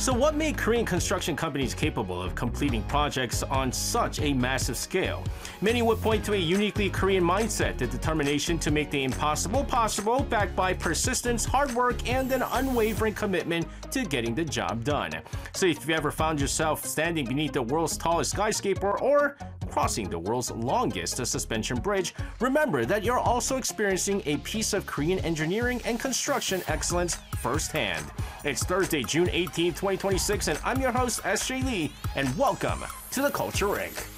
So what made Korean construction companies capable of completing projects on such a massive scale? Many would point to a uniquely Korean mindset, the determination to make the impossible possible, backed by persistence, hard work, and an unwavering commitment to getting the job done. So if you ever found yourself standing beneath the world's tallest skyscraper or crossing the world's longest suspension bridge, remember that you're also experiencing a piece of Korean engineering and construction excellence firsthand. It's Thursday, June 18, 2026, and I'm your host, SJ Lee, and welcome to the Culture Inc.